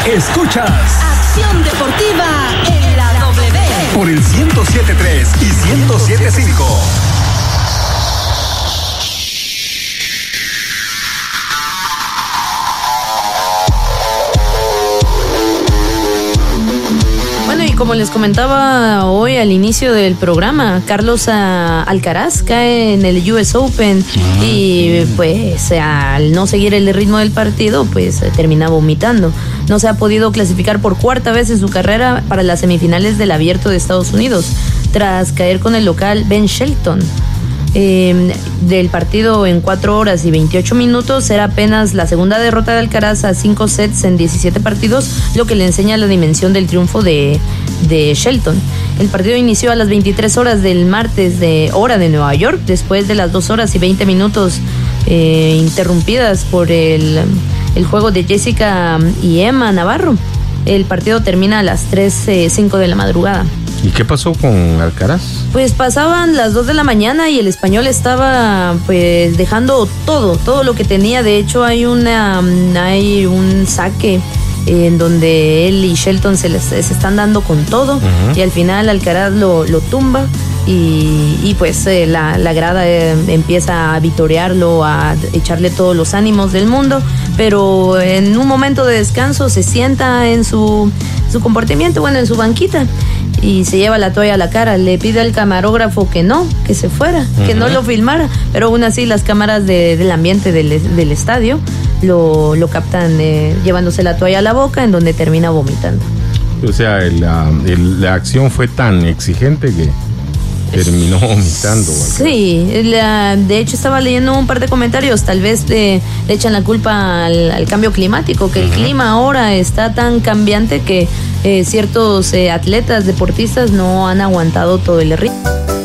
Escuchas Acción Deportiva en la W. Por el 107.3 y 107.5. Como les comentaba hoy al inicio del programa, Carlos Alcaraz cae en el US Open y pues al no seguir el ritmo del partido pues termina vomitando. No se ha podido clasificar por cuarta vez en su carrera para las semifinales del Abierto de Estados Unidos, tras caer con el local Ben Shelton. Del partido en 4 horas y 28 minutos, era apenas la segunda derrota de Alcaraz a 5 sets en 17 partidos, lo que le enseña la dimensión del triunfo de Shelton. El partido inició a las 23 horas del martes de hora de Nueva York, después de las 2 horas y 20 minutos interrumpidas por el juego de Jessica y Emma Navarro. El partido termina a las 3:05 de la madrugada. ¿Y qué pasó con Alcaraz? Pues pasaban las 2 de la mañana y el español estaba pues dejando todo lo que tenía. De hecho hay un saque en donde él y Shelton se están dando con todo, y al final Alcaraz lo tumba y pues la grada empieza a vitorearlo, a echarle todos los ánimos del mundo, pero en un momento de descanso se sienta en su compartimiento, en su banquita, y se lleva la toalla a la cara. Le pide al camarógrafo que se fuera, que no lo filmara, pero aún así las cámaras del ambiente del estadio lo captan llevándose la toalla a la boca, en donde termina vomitando. O sea, la acción fue tan exigente que terminó vomitando. Sí, de hecho estaba leyendo un par de comentarios, tal vez le echan la culpa al cambio climático, que el clima ahora está tan cambiante que ciertos atletas, deportistas no han aguantado todo el ritmo.